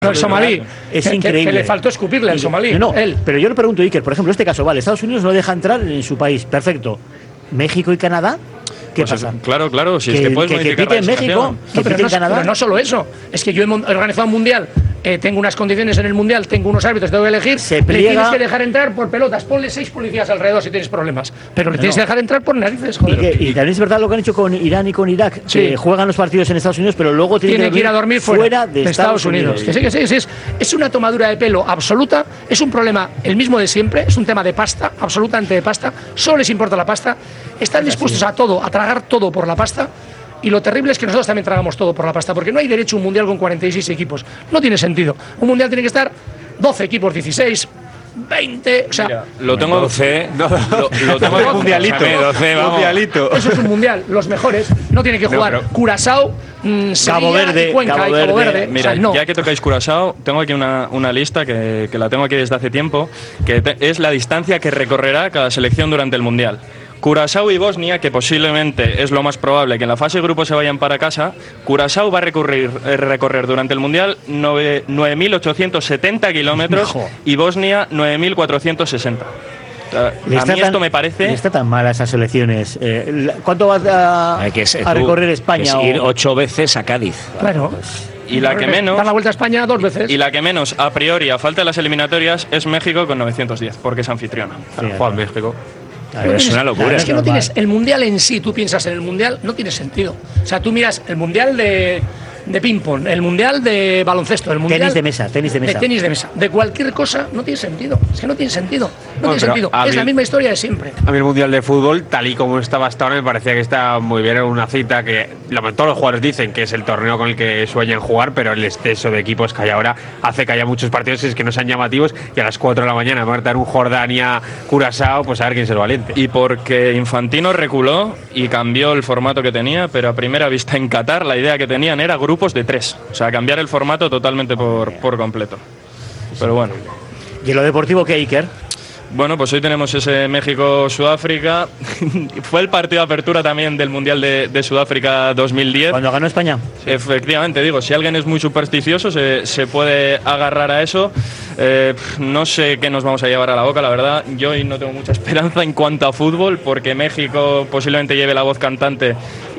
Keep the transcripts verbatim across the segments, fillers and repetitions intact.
No, el somalí. Es que, increíble. Que le faltó escupirle al somalí. No, no, él. Pero yo le pregunto, Iker, por ejemplo, este caso, vale, Estados Unidos no deja entrar en su país, perfecto. ¿México y Canadá? ¿Qué pues pasa? Es, claro, claro, si que, es que puedes que, modificar que pite la en México, que no, pero, pite no, en Canadá. pero no solo eso, es que yo he organizado un mundial, eh, tengo unas condiciones en el mundial, tengo unos árbitros, tengo que elegir, Se pliega, le tienes que pliega. dejar entrar por pelotas, ponle seis policías alrededor si tienes problemas, pero le tienes No. que dejar entrar por narices, Y, joder. que- y también es verdad lo que han hecho con Irán y con Irak, Sí. que juegan los partidos en Estados Unidos, pero luego tienen Tiene que ir a dormir fuera, de, de Estados Unidos. Que sí, que sí, que sí, es, es una tomadura de pelo absoluta, es un problema el mismo de siempre, es un tema de pasta, absolutamente de pasta, solo les importa la pasta, están dispuestos a todo, a tragar todo por la pasta. Y lo terrible es que nosotros también tragamos todo por la pasta, porque no hay derecho a un mundial con cuarenta y seis equipos. No tiene sentido. Un mundial tiene que estar doce equipos, dieciséis, veinte. O sea, Mira, lo tengo. doce, lo, lo tengo un mundialito. doce, vamos. mundialito. eso es un mundial. Los mejores no tienen que jugar No, pero- Curazao, mmm, Sevilla, Cabo Verde, y Cuenca Cabo y Cabo Verde. Verde. Mira, o sea, no. ya que tocáis Curazao, tengo aquí una, una lista que, que la tengo aquí desde hace tiempo, que te- es la distancia que recorrerá cada selección durante el Mundial. Curazao y Bosnia, que posiblemente es lo más probable que en la fase de grupo se vayan para casa, Curazao va a recorrer, eh, recorrer durante el Mundial nueve mil ochocientos setenta kilómetros Jo. y Bosnia nueve mil cuatrocientos sesenta. O sea, Le a está mí tan- esto me le parece... está tan mal a esas elecciones. Eh, la- ¿Cuánto vas a, Hay que ser a tú, recorrer que España? es o- ir ocho veces a Cádiz. Claro. Y la que menos... Dar la vuelta a España dos veces. Y la que menos, a priori, a falta de las eliminatorias, es México con novecientos diez, porque es anfitriona. Juan México. A ver, Es una locura. Es que no normal. tienes el mundial en sí, tú piensas en el mundial, no tiene sentido. O sea, tú miras el mundial de, de ping-pong, el mundial de baloncesto, el mundial Tenis de mesa, tenis de mesa. de tenis de mesa, de cualquier cosa, no tiene sentido. Es que no tiene sentido. No Bueno, tiene pero sentido. a Es mí- la misma historia de siempre. A mí el Mundial de Fútbol, tal y como estaba hasta ahora, me parecía que está muy bien. Era una cita que la- todos los jugadores dicen que es el torneo con el que sueñan jugar, pero el exceso de equipos que hay ahora hace que haya muchos partidos es que no sean llamativos y a las cuatro de la mañana marcar un Jordania-Curazao, pues a ver quién es el valiente. Y porque Infantino reculó y cambió el formato que tenía, pero a primera vista en Qatar la idea que tenían era grupos de tres. O sea, cambiar el formato totalmente por, por completo. Pero bueno. ¿Y en lo deportivo qué, Iker? Bueno, pues hoy tenemos ese México-Sudáfrica. Fue el partido de apertura también del Mundial de, de Sudáfrica dos mil diez. Cuando ganó España. Efectivamente, digo, si alguien es muy supersticioso se, se puede agarrar a eso. Eh, no sé qué nos vamos a llevar a la boca, la verdad. Yo hoy no tengo mucha esperanza en cuanto a fútbol, porque México posiblemente lleve la voz cantante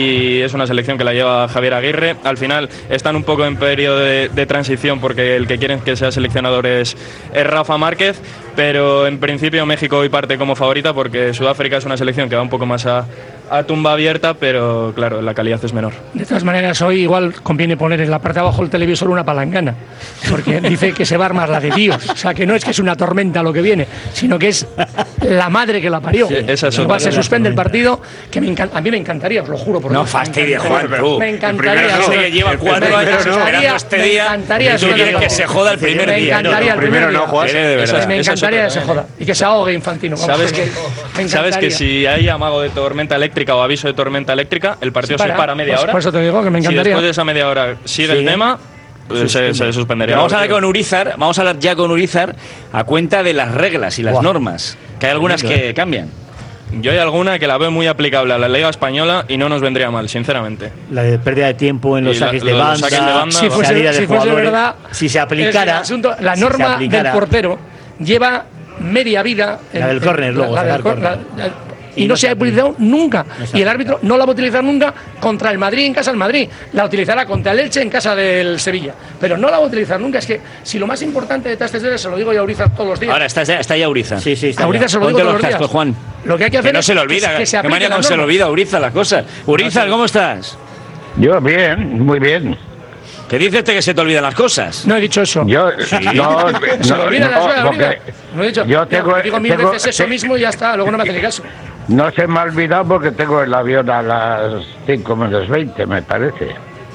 y es una selección que la lleva Javier Aguirre. Al final están un poco en periodo de, de transición porque el que quieren que sea seleccionador es, es Rafa Márquez, pero en principio México hoy parte como favorita porque Sudáfrica es una selección que va un poco más a, a tumba abierta, pero claro, la calidad es menor. De todas maneras, hoy igual conviene poner en la parte de abajo del televisor una palangana, porque dice que se va a armar la de Dios. O sea, que no es que es una tormenta lo que viene, sino que es la madre que la parió. Sí, esa es igual otra. se suspende el partido, que me encanta, a mí me encantaría, os lo juro. Por No Dios, me fastidia, encantaría. Juan, tú. Me El encantaría. primero no, me- que lleva me cuatro años encantaría- esperando este día. Me encantaría. Tú eso quieres que que se joda el primer me día. encantaría el primer primero no, día. Juan. Quiere de Esa- verdad. Me esa es encantaría que otra, se ¿eh? joda y que se ahogue Infantino. Vamos, ¿Sabes es que me ¿Sabes que encantaría. si hay amago de tormenta eléctrica o aviso de tormenta eléctrica, el partido Se se para. para media Pues hora? por eso te digo que me Si encantaría. después de esa media hora sigue el Sigue. tema, pues se, se suspendería. Vamos a el hablar con partido. Urizar, vamos a hablar ya con Urizar a cuenta de las reglas y las Buah. normas, que hay algunas que cambian. Yo hay alguna que la veo muy aplicable a la Liga Española y no nos vendría mal, sinceramente. La de pérdida de tiempo en los Y la- saques de los banda, saques de banda, Si fuese, salida de si fuese jugadores. verdad, si se es el aplicara, asunto- la si se norma aplicara- del portero lleva media vida. La del córner, luego, la del sacar córner, córner. la- la- y no se ha utilizado nunca. se ha Y el árbitro no la va a utilizar nunca contra el Madrid en casa del Madrid. La utilizará contra el Elche en casa del Sevilla. Pero no la va a utilizar nunca. Es que si lo más importante de estas tres, se lo digo yo a Urizar todos los días. Ahora está, está ya Urizar. Sí, sí, está A Urizar ya. se lo digo Ponte todos los los días. cascos, Juan. Lo que hay que hacer Que no es se le olvida. que, que se Qué aplique manera la cómo se le norma. olvida a Urizar las cosas. Urizar, ¿cómo estás? Yo bien, muy bien. ¿Qué dices que se te olvidan las cosas? No he dicho eso. Yo Se me no, olvida la no, suela, porque olvida. No he dicho. yo tengo, Mira, digo mil tengo- veces eso te- mismo y ya está. Luego no me hace ni caso. no se me ha olvidado porque tengo el avión a las cinco menos veinte, me parece.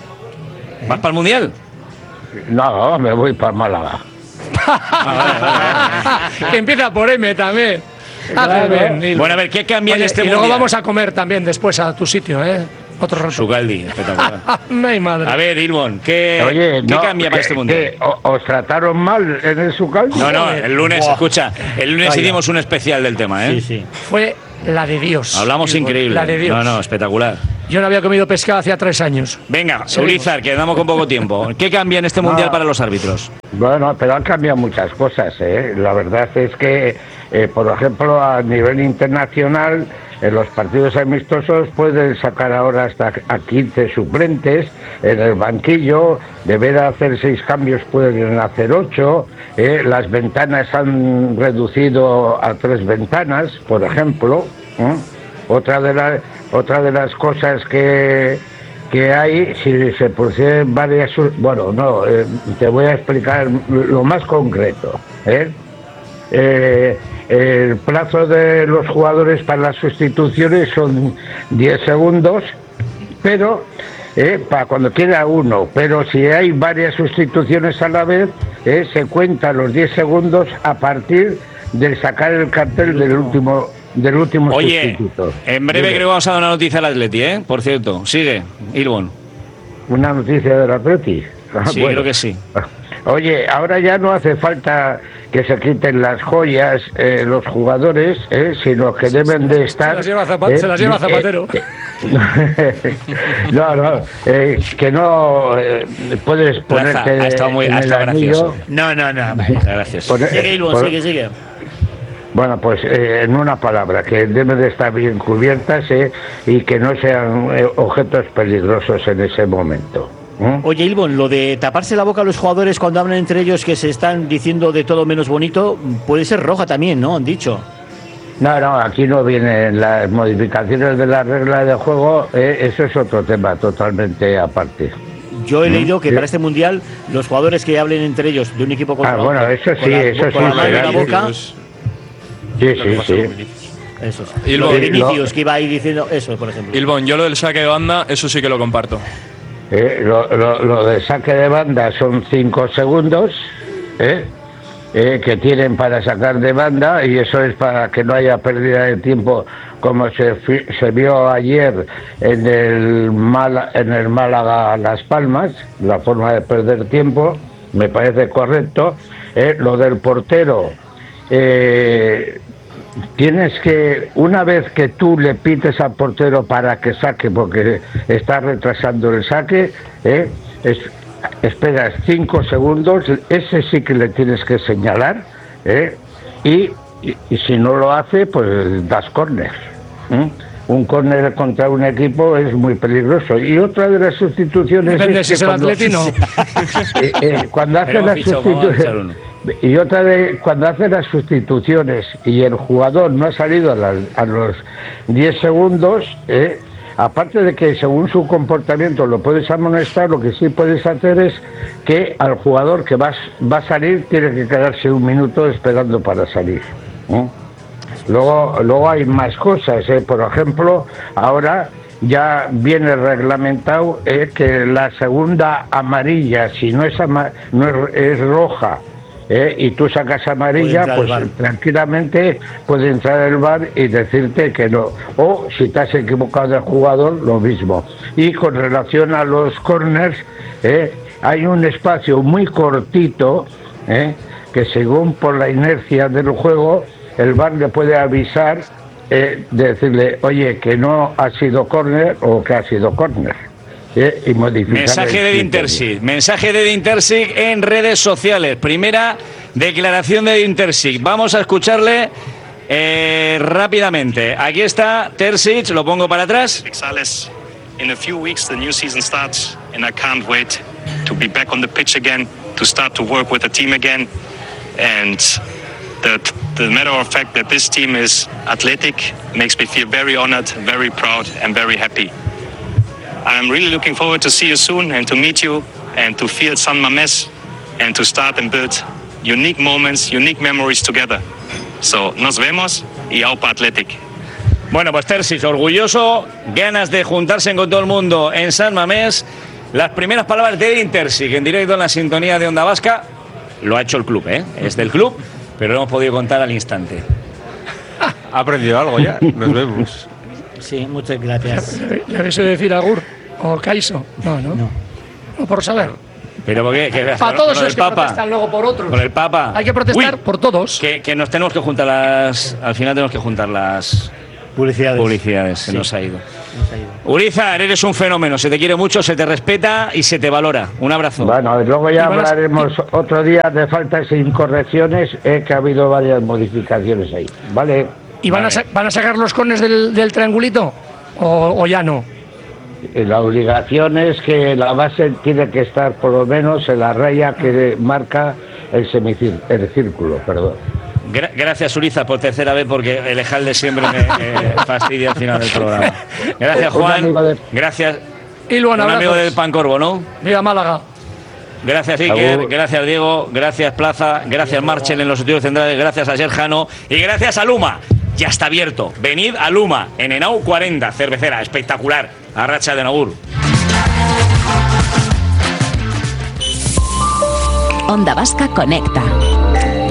¿Vas para el Mundial? No, me voy para Málaga. Que empieza por M también. Haces bien, Nil. Bueno, a ver, ¿qué cambia Oye, en este y Mundial? luego vamos a comer también después a tu sitio, ¿eh? Otro rato. Sugaldi, espectacular. Ay, madre. A ver, Ilmon, ¿qué, Oye, ¿qué no, cambia para que- este Mundial? que o- ¿Os trataron mal en el Sucaldi? No, no, el lunes, Buah. escucha, el lunes Vaya. hicimos un especial del tema, ¿eh? Sí, sí. Fue La de Dios. Hablamos Ilbon, increíble. La de Dios. No, no, espectacular. Yo no había comido pescado hacía tres años. Venga, Seguimos. Urizar, quedamos con poco tiempo. ¿Qué cambia en este Mundial para los árbitros? Bueno, pero han cambiado muchas cosas, ¿eh? La verdad es que, eh, por ejemplo, a nivel internacional, en los partidos amistosos pueden sacar ahora hasta a quince suplentes en el banquillo, deber hacer seis cambios pueden hacer ocho, ¿eh? Las ventanas han reducido a tres ventanas, por ejemplo, ¿eh? Otra de las otra de las cosas que que hay, si se proceden varias... Bueno, no, eh, te voy a explicar lo más concreto, ¿eh? Eh, el plazo de los jugadores para las sustituciones son diez segundos, pero eh, para cuando queda uno, pero si hay varias sustituciones a la vez, eh, se cuentan los diez segundos a partir de sacar el cartel del último del último Oye, sustituto. en breve Dime. creo que vamos a dar una noticia al Atleti, ¿eh? Por cierto, sigue, Ilbon. Una noticia del Atleti. Ah, Sí, bueno. creo que sí. Oye, ahora ya no hace falta que se quiten las joyas eh, los jugadores, eh, sino que deben de estar... Se las lleva Zapatero. eh, se las lleva Zapatero. eh, no, no, eh, que no eh, puedes ponerte Raza, ha estado muy en ha el estado anillo. gracioso. No, no, no. Muchas gracias. Poner- Sigue, Ilbon, pon- sigue, sigue. Bueno, pues eh, en una palabra, que deben de estar bien cubiertas eh, y que no sean eh, objetos peligrosos en ese momento. ¿eh? Oye, Ilbon, lo de taparse la boca a los jugadores cuando hablan entre ellos que se están diciendo de todo menos bonito, puede ser roja también, ¿no? Han dicho. No, no, aquí no vienen las modificaciones de la regla de juego, eh, eso es otro tema totalmente aparte. Yo he leído que Sí. para este mundial los jugadores que hablen entre ellos de un equipo contra Ah, otro, bueno, eso con sí, la- eso con sí, la mano en será la boca, Sí, sí, sí. eso es. Y Lo lo- de Vinicius, que iba ahí diciendo eso, por ejemplo. Ilbon, yo lo del saque de banda, eso sí que lo comparto. Eh, lo, lo, lo de saque de banda son cinco segundos eh, eh, que tienen para sacar de banda, y eso es para que no haya pérdida de tiempo, como se, fi- se vio ayer en el, Mala- en el Málaga Las Palmas, la forma de perder tiempo, me parece correcto. Eh, lo del portero, eh, tienes que, una vez que tú le pites al portero para que saque, porque está retrasando el saque, ¿eh? es, esperas cinco segundos, ese sí que le tienes que señalar, ¿eh? y, y, y si no lo hace, pues das córner. ¿eh? Un córner contra un equipo es muy peligroso. Y otra de las sustituciones Depende es si que es el cuando, Atleti, no. eh, eh, cuando hace Pero las hemos fichado, vamos a echar uno. sustituciones y otra de cuando hace las sustituciones y el jugador no ha salido a, las- a los diez segundos, eh, aparte de que según su comportamiento lo puedes amonestar, lo que sí puedes hacer es que al jugador que va, va a salir tiene que quedarse un minuto esperando para salir. ¿eh? Luego, luego hay más cosas, ¿eh? Por ejemplo, ahora ya viene reglamentado eh, que la segunda amarilla, si no es, ama- no es, es roja, eh, y tú sacas amarilla, Puede entrar pues el V A R. tranquilamente puede entrar el V A R y decirte que no. O si te has equivocado de jugador, lo mismo. Y con relación a los corners, eh, hay un espacio muy cortito, eh, que según por la inercia del juego, el V A R le puede avisar, eh, de decirle, oye, que no ha sido córner o que ha sido córner. Eh, y modificar Mensaje el de criterio. Dintersic, mensaje de Dintersic en redes sociales. Primera declaración de Dintersic. Vamos a escucharle eh, rápidamente. Aquí está Terzic, lo pongo para atrás. Alex, in a few weeks the new season starts and I can't wait to be back on the pitch again, to start to work with the team again, and the, the matter of fact that this team is athletic makes me feel very honored, very proud and very happy. I'm really looking forward to see you soon and to meet you and to feel San Mamés and to start and build unique moments, unique memories together. So, nos vemos y Aupa Athletic. Bueno, pues Terzic, orgulloso, ganas de juntarse con todo el mundo en San Mamés. Las primeras palabras de Dintersic en directo en la sintonía de Onda Vasca. Lo ha hecho el club, ¿eh? Es del club, pero lo hemos podido contar al instante. Ha aprendido algo ya. Nos vemos. Sí, muchas gracias. ¿Le habéis oído decir Agur o Kaiso? No, no. No. No, por saber. Pero porque que, Para con todos el los que Papa, protestan luego por otros. con el Papa. Hay que protestar Uy, por todos. que, que nos tenemos que juntar las. Al final tenemos que juntar las. Publicidades. Publicidades, se Sí. nos ha ido. Nos ha ido. Urizar, eres un fenómeno, se te quiere mucho, se te respeta y se te valora. Un abrazo. Bueno, y luego ya Y van a- hablaremos otro día de faltas e incorrecciones, eh, que ha habido varias modificaciones ahí. ¿Vale? ¿Y van, Vale. a, sa- van a sacar los corners del, del triangulito? ¿O, o ya no? Y la obligación es que la base tiene que estar por lo menos en la raya que marca el semicírculo, el círculo, perdón. Gra- gracias, Urizar, por tercera vez, porque el Ejalde siempre me eh, fastidia al final del programa. Gracias, Un Juan. amigo de- Gracias. Y luego Un amigo del Pancorvo, ¿no? Viva Málaga. Gracias, Iker. Agur. Gracias, Diego. Gracias, Plaza. Gracias, Marchel en los estudios centrales. Gracias a Serjano. Y gracias a Luma. Ya está abierto. Venid a Luma, en Henao cuarenta, cervecera. Espectacular. Arracha de Naur. Onda Vasca Conecta.